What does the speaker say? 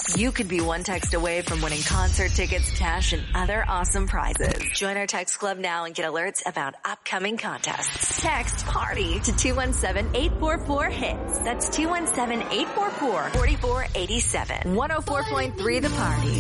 You could be one text away from winning concert tickets, cash, and other awesome prizes. Join our text club now and get alerts about upcoming contests. Text PARTY to 217-844-HITS. That's 217-844-4487. 104.3 The Party.